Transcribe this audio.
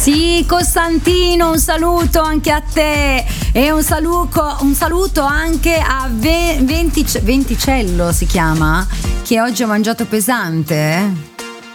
Sì, Costantino, un saluto anche a te e un saluto anche a Venticello si chiama, che oggi ha mangiato pesante.